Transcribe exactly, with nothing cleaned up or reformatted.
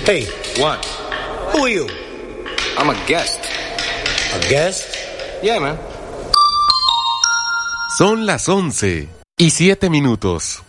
Hey. What? Who are you? I'm a guest. A guest? Yeah, man. Son las once y siete minutos.